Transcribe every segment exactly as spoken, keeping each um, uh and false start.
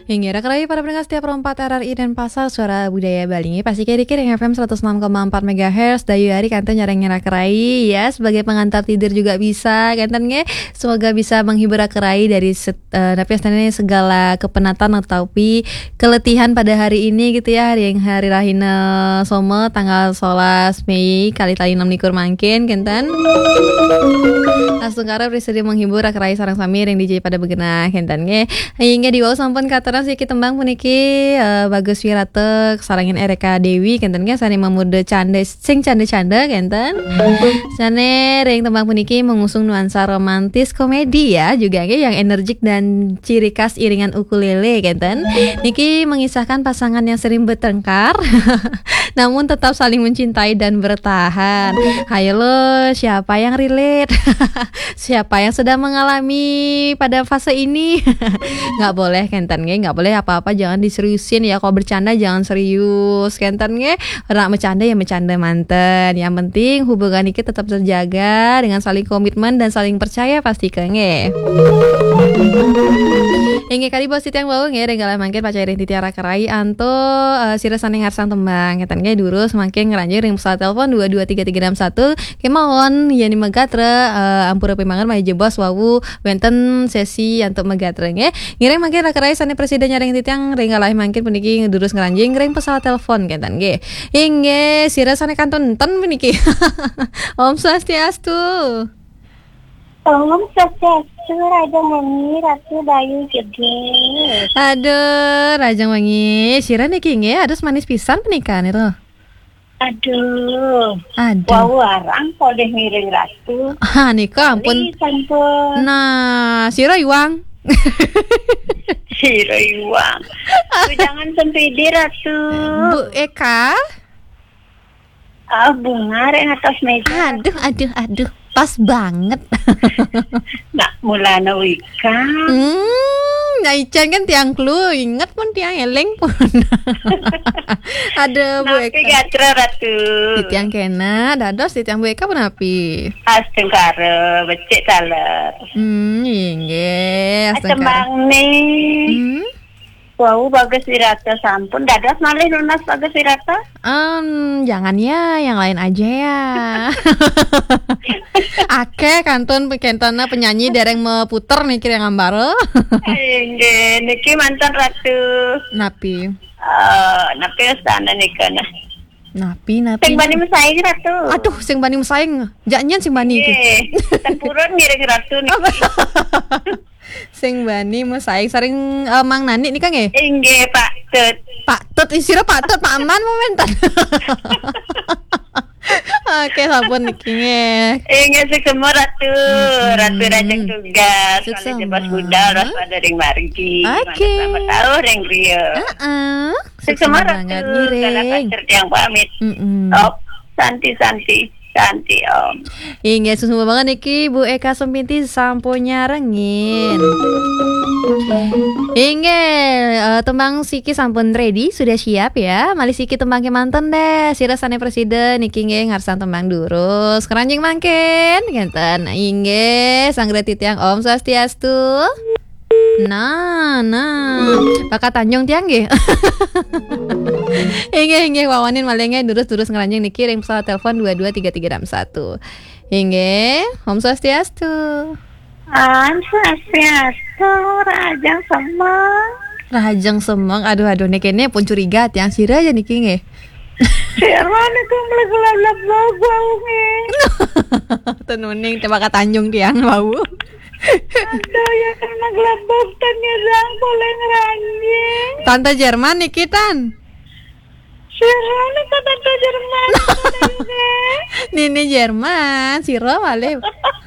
Hingga rakyat para pendengar setiap perempat R R I dan Pasar Suara Budaya Bali. Pasti kiri-kiri F M seratus enam koma empat megahertz. Dayu hari kanten nyareng rakerai ya, sebagai pengantar tidur juga bisa kanten nge. Semoga bisa menghibur rakerai dari set, uh, tapi sebenarnya segala kepenatan atau keletihan pada hari ini gitu ya. Hari yang hari rahina Soma tanggal sebelas Mei kali tali enam likur mangkin kanten. Langsung karep disedi menghibur rakerai sareng sami yang D J pada begenah kanten nge. Hingga di bawah sampun kataran si tembang puniki uh, Bagus Wirate sarangin Ereka Dewi kenten ge sane mamude canda sing canda-canda kenten. Sane ring tembang puniki mengusung nuansa romantis komedi ya, juga ge yang energik dan ciri khas iringan ukulele kenten. Niki mengisahkan pasangan yang sering bertengkar namun tetap saling mencintai dan bertahan. Hayo lo, siapa yang relate? Siapa yang sedang mengalami pada fase ini? Nggak boleh kenten ge, nggak boleh apa-apa jangan diseriusin ya. Kalau bercanda jangan serius kenten nge. Orang bercanda ya bercanda manten. Yang penting hubungan ini tetap terjaga dengan saling komitmen dan saling percaya pasti nge. Inge kali bos titiang bau nge regala mangkin pacairin titiara kerai anto uh, sirasan yang harsang tembang keten nge durus makin ngeranjir ring pesawat telepon dua dua tiga tiga enam satu kemauan yani megatre uh, ampura pimangan mah jebos wawu benten sesi untuk megatre nge ngiring makin rakerai sane presiden nyaring titiang ring galai mangkin puniki ngedurus ngeranjing ring pesawat telepon keten nge inge sirasane kanton enten puniki. Om Swastiastu. Om Swastiastu, Rajang Wangi, Ratu Dayu Gede. Aduh, Rajang Wangi, sira niki nge, adus manis pisan pernikahan itu. Aduh, Aduh. Wow, arang podeh miring Ratu. Ah, nika ampun. Ini sampun. Nah, sira iwang. Sira iwang. Bu, jangan sempidi Ratu. Bu Eka. Ah, bunga yang atas meja. Aduh, aduh, aduh. Pas banget. Nak mulana wika. Hmm, nah Ican kan tiang klu, inget pun tiang eleng pun. Ada Bu Eka. Napi gatra Ratu. Di tiang kena, dados di tiang Bu Eka pun api. Astengkara, becek taler. Hmm, inge. Atembang nih. Hmm. Wow, Bagus Wirata sampun. Dadas malih lunas Bagus Wirata. Um, jangan ya, yang lain aja ya. Ake kanton pekentana penyanyi dereng meputer nih kira ngambaro. Nggih, niki mantan Ratu. Napi. Eh, napi sana nikana. Napi, napi. Sing bani mesaing Ratu. Aduh, sing bani mesaing. Jangan sing bani iki. Nggih, tempurun ngiring Ratu niki. Sing bani mesaing saring uh, Mang Nani nih Kang nggih. Nggih, Pak Tut. Pak Tut isira Pak Tut Pak Aman momentan. Oke, sampun niki nggih. Ingat semua Ratu, Hmm. Ratu Rajang tugas, Sukses kalau sama. jebas budal, Ratu ada ring margi. Oke. Selamat tahun ring Rio. Heeh. Semua banget Ratu, kalau ngiring. pacar yang pamit. Mm-mm. Oh, santi-santi, santi Om. Inge susu banget niki Bu Eka Sumpinti sampun nyarengin. Inge uh, tembang Siki sampun ready, sudah siap ya. Mali Siki tembang ke manten deh. Sirasane presiden niki nge ngarsan tembang durus. Keranjing mangken genten. Inge sangre titiang Om Swastiastu. Nah, nah. Bakat Tanjung tiang nggih. Inge inge wawanin malenge durus-durus ngeranjing niki ring pesawat telepon dua dua tiga tiga enam satu. Inge, Om Swastiastu. Om Swastiastu, Rajang Semang. Rajang Semang, aduh aduh nih kayaknya pun curiga tiang sira aja nih nge. Siapa nih kau melegelap bau nih? Tenuning teh Bakat Tanjung tiang bau. Aduh ya karena gelabok tanya sang boleh ngeranjing. Tante Jerman nih kitan. Siapa nih kata tuh Jerman? Nini Jerman, sira malih.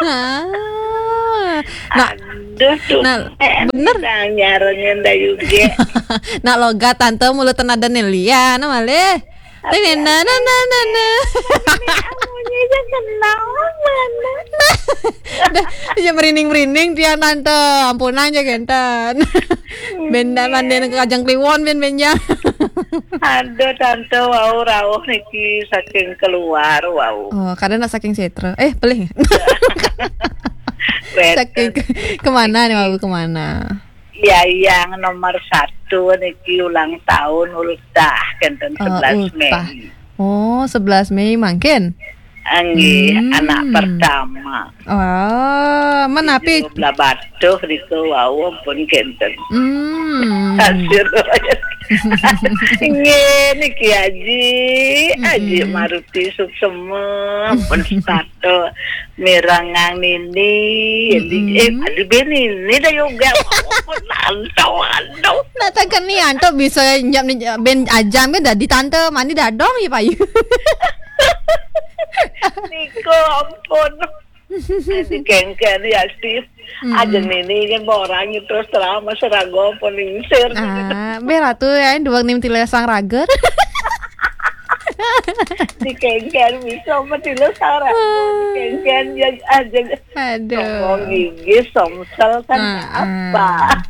Ah. Nah, Aduh tuh. nah, bener. Nyaronya ndak juga. Nak logat tante mulut tenada nelia na malih. Tapi na na na na na. Amunya aja kenal mana? Dah, dia merinding-merinding dia tante. Ampunan aja gentan. Benda manden ke Kajang Kliwon ben benja. Aduh tante wow rawuh niki saking keluar wow. Oh, kadang nak saking setra. Eh, pelih. Saking ke- kemana nih mau kemana? Ya yang nomor satu batu niki ulang tahun ultah kenten Oh, sebelas ultah. Mei. Oh, sebelas Mei mungkin. Anggi Hmm. anak pertama. Oh, menapi. Belah batu niku wau pun kenten. Hmm. Hasil Ini Ki Haji, Haji Maruti Suksema, pun sepatu mirangang ini, eh ada ben ini dah juga, pun antau antau. Natakan ni anto bisa nyap ni ben ajam kan dah di tante mandi dah dong ya payu. Niko ampun. Di kengken ya Steve. Aja ini kan orang itu terus terang maserago pun insir. Ah, beratu ya dua nim tilesang rager. Di kengken bisa mati lo sarang. Di kengken yang aja. Aduh. Ngomong gigi somsel kan Ah, apa?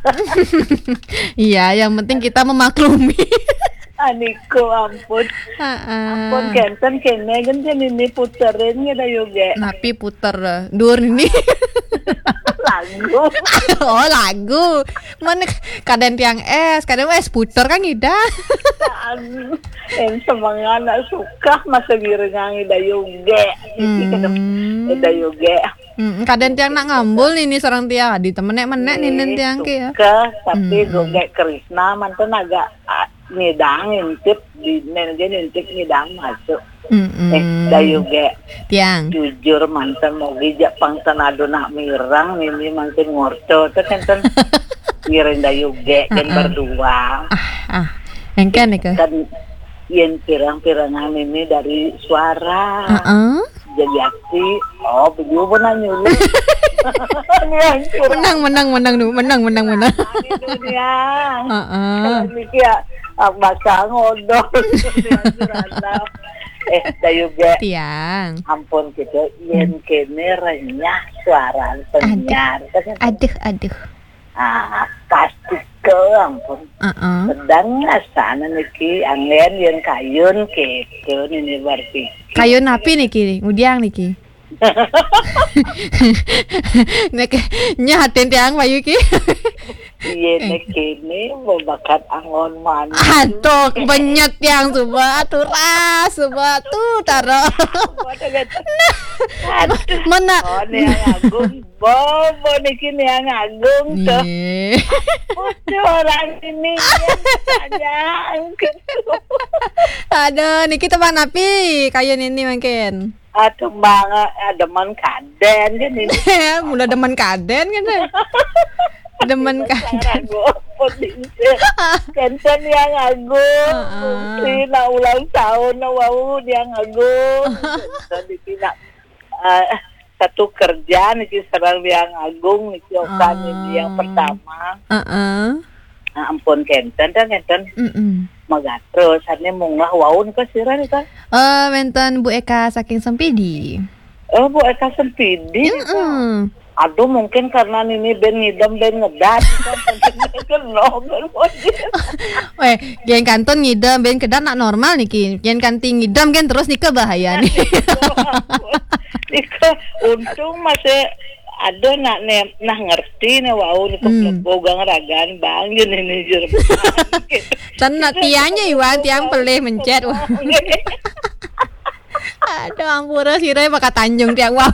Iya, yang penting kita memaklumi. Aniko ampun. Ah, ah. Ampun kenten kene kan kan ini puterin ya dah juga. Napi puter dur ini. Lagu. Oh, lagu. Mana kadang tiang es, kadang es puter kan ida. Yang semangat nak suka masa girengang ida juga. Hmm. Ida juga. Hmm, kadang tiang nak ngambul ini seorang tiang di temenek-menek nih tiang ke ya. Suka tapi goge Krishna mantan agak ngidang intip di nengen intip ngidang masuk. Hmm. Eh, dayuge Tiang. jujur mantan mau gijak pangsan ado nak mirang ini mantan ngorto tuh kan kan ngiring dayuge kan berdua Ah, ah. Engkan nih ke? kan yang pirang-pirangan ini dari suara Heeh. jadi aksi oh begitu pernah nyuruh ini yang pirang Menang, menang, menang dulu, menang, menang, menang. di dunia Heeh. ini kia bakal ngodol eh dayuge Tiang. ampun gitu yen kene renyah suara penyiar kan Aduh, aduh. ah pasti ke ampun Heeh. sedang asana niki angin yen kayun gitu ini berarti Kayu napi nih kiri, ngudiang nih ki. Nek nyahatin tiang payu ki. yen kene bakat angon mana Aduh, benyet tiang suba turas, suba tu taro. Mana? oh ni yang agung bobo niki ni yang agung tuh Nih. Putih orang ini yang gitu Aduh, nih kita bang napi kayu ini mungkin. Aduh banget, ada man kaden kan ini. Mulai demen kaden kan. Demen kaden. Ragu potensi. Kenten yang agung. Uh-uh. Si na ulang tahun na wau yang agung. Tadi tidak satu kerja nih serang yang agung nih okan ini yang pertama. Heeh. Nah, ampun kenten dan kenten Heeh. magatro sarne munglah waun ka sira nih kan. Eh, menten Bu Eka saking Sempidi. Oh, Bu Eka Sempidi. Heeh. Aduh mungkin karena ini ben ngidam ben ngedat kan kan no ben Weh, gen kanton ngidam ben kedan nak normal nih ki. Gen kanting ngidam kan terus nih bahaya nih. Ika untung masih ada nak ne nah ngerti nih wow nih Hmm. kepogang ragan bang gini nih jur. Can nak tiangnya iwan tiang pelih mencet. Wah. Aduh, ampura sirai bakal tanjung tiang wow.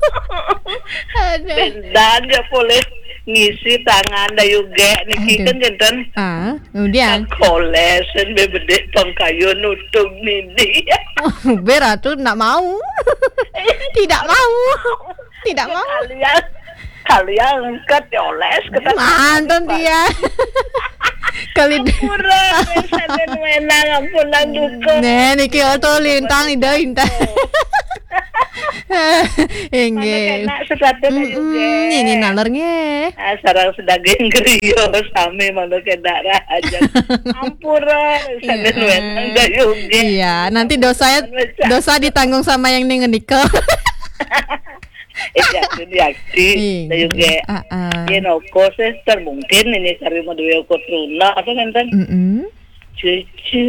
Aduh. Dan dia boleh ngisi tangan da juga niki Aduh. kan jantan Ah, kemudian kolesen bebede pangkayo nutung nini. Beratu nak mau. Tidak mau. Tidak mau. Kalian kalian angkat oles kita Mantan dia. Kali pura pesanan menang ampunan duka. Nih, niki auto lintang ida lintang. Enggak. Mana kena sesuatu juga. Ini nalarnya. Ah, sarang sedaging gerio sami mana kena aja. Ampura pesanan menang da juga. Iya, nanti dosanya dosa ditanggung sama yang nih ngenikah. Eh jadi diakti da juga. Ah, ah. Ya no koses mungkin ini kari mo dua ko truna apa kan kan. Mm-mm. Cucu.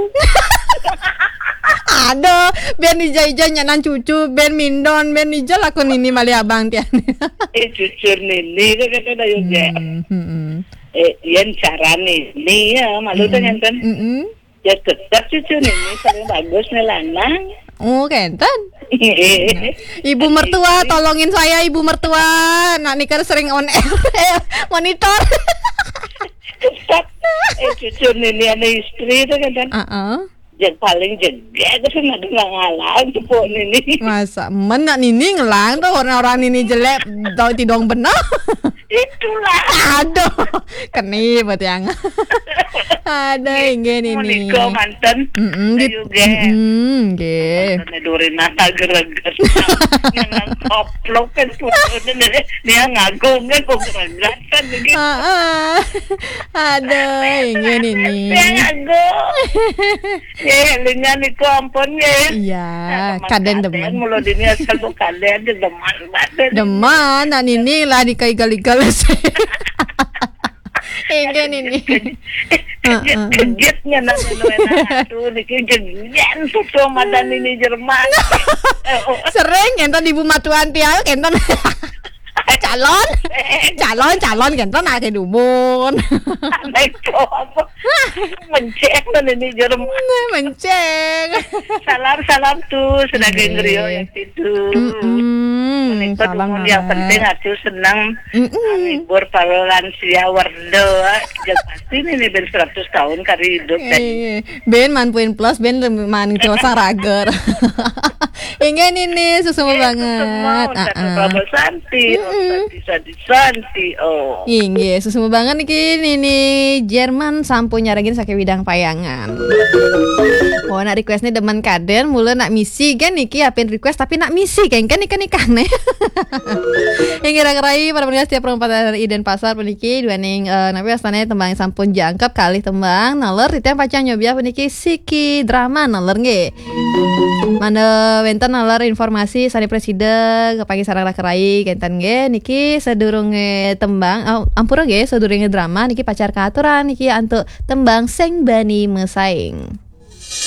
Aduh, ben ija-ija nyanan cucu, ben mindon, ben ija lakon ini mali abang tian. Eh cucu nini kan kan da juga. Hmm, hmm, hmm. eh yen carane ini ya malu Mm-mm. dengan kan Mm-mm. ya tetap cucu ini paling bagus nih lanang. Oh, kenten. Ibu mertua, tolongin saya ibu mertua. Nak nikah sering on air monitor. Tetap eh cucu ini ada istri itu kan kan Heeh. yang paling jaga itu kan ada ngalang cepuk ini. Masa men nak nini ngelang tuh orang-orang ini jelek tau tidong benar. Itulah. Aduh, kenipet yang. Ada ingin ini. Monika mantan. Mm-mm, Saya gitu. juga. Mm-mm, nggih. Mantan Dorina gereger. Yang koplok kan tuh. Dia ngagung kan kok gereger kan begitu. Ah, ah. Ada ingin ini. Dia ngagung. Ya, dengan itu ampun ya. Iya, kaden demen. Mulo dini asal tuh kaden dia deman banget. Deman, nak nini lah dikaigal-igal. Ingin ini. Kejitnya nanti nuena tuh dikejengan tuh sama dan ini Jerman. Sering kenton ibu matuan tiang kenton calon calon calon kenton ake dumun. Neko apa mencek dan ini Jerman. Menceng. Salam salam tuh sudah ngeriyo yang itu. Menikah Salam yang Nana. penting aku senang Mm-mm. libur para lansia wardo. Jangan pasti ini ben seratus tahun kali hidup dan Eh, Ben manpuin plus Ben man cosang rager. Ingin ini susu banget. Semua Ah, ah. Prabowo Santi, oh, Santi, Santi, Santi, oh. Inggih, susu banget nih ini Jerman sampo nyaragin sakit widang payangan. Oh, nak request nih demen kaden, mula nak misi kan niki apin request tapi nak misi kan kan ikan ikan nih. Yang kira-kirai pada pendengar setiap perempat dari Iden Pasar peniki dua ning uh, nabi astana tembang sampun jangkep kali tembang naler titian pacar nyobia peniki siki drama naler nge. Mana wenten naler informasi sani presiden kepagi sarang rakerai kentan nge niki sedurunge tembang oh, ampura nge sedurunge drama niki pacar keaturan niki untuk tembang seng bani mesaing.